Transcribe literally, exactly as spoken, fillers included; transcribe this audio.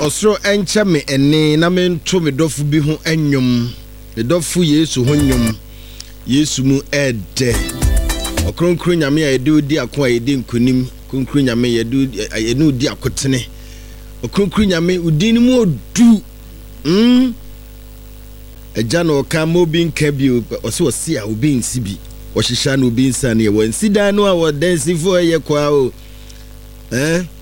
Osro encha me ene na me nto me dofo bi ho enwom. Me dofo Yesu ho nwom. Yesu mu ede. Okronkro nyame a yede odi akon a yede nkonim. Okronkro nyame yede ene odi akotene. Okronkro nyame udin mu odu. Mm. Eja no ka mobi nka bi ose ose a obi nsi bi. Ohihya no obi nsa ne wo nsi dan no a wo dansi fo ye kwa o. Eh?